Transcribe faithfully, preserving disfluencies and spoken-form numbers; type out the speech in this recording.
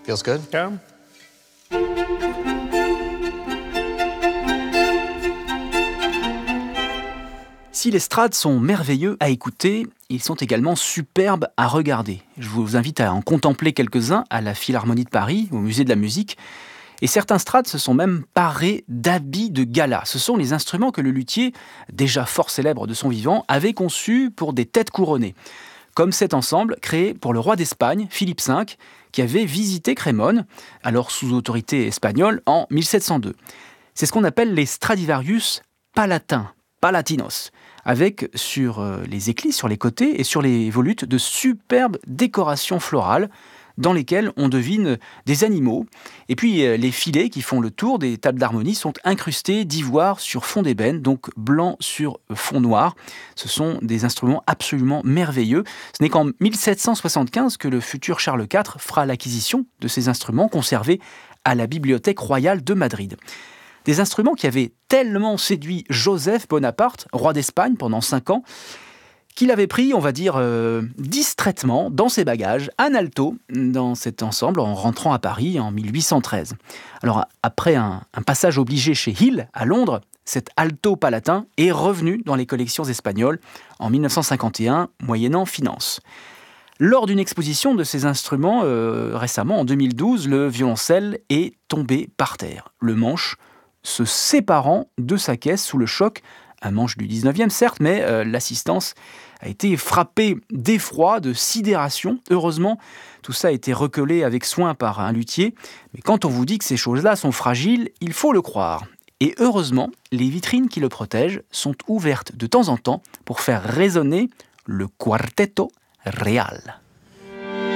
Feels good? Yeah. Si les Strades sont merveilleux à écouter, ils sont également superbes à regarder. Je vous invite à en contempler quelques-uns à la Philharmonie de Paris, au Musée de la musique. Et certains Strades se sont même parés d'habits de gala. Ce sont les instruments que le luthier, déjà fort célèbre de son vivant, avait conçus pour des têtes couronnées. Comme cet ensemble créé pour le roi d'Espagne, Philippe cinq, qui avait visité Crémone, alors sous autorité espagnole, en mille sept cent deux. C'est ce qu'on appelle les Stradivarius palatins, palatinos, avec sur les éclis, sur les côtés et sur les volutes de superbes décorations florales dans lesquelles on devine des animaux. Et puis les filets qui font le tour des tables d'harmonie sont incrustés d'ivoire sur fond d'ébène, donc blanc sur fond noir. Ce sont des instruments absolument merveilleux. Ce n'est qu'en mille sept cent soixante-quinze que le futur Charles quatre fera l'acquisition de ces instruments conservés à la Bibliothèque royale de Madrid. Des instruments qui avaient tellement séduit Joseph Bonaparte, roi d'Espagne pendant cinq ans, qu'il avait pris, on va dire, euh, distraitement dans ses bagages, un alto dans cet ensemble en rentrant à Paris en mille huit cent treize. Alors après un, un passage obligé chez Hill à Londres, cet alto palatin est revenu dans les collections espagnoles en mille neuf cent cinquante et un, moyennant finance. Lors d'une exposition de ces instruments, euh, récemment en deux mille douze, le violoncelle est tombé par terre. Le manche se séparant de sa caisse sous le choc, un manche du dix-neuvième certes, mais euh, l'assistance a été frappée d'effroi, de sidération. Heureusement, tout ça a été recollé avec soin par un luthier. Mais quand on vous dit que ces choses-là sont fragiles, il faut le croire. Et heureusement, les vitrines qui le protègent sont ouvertes de temps en temps pour faire résonner le Quartetto Real.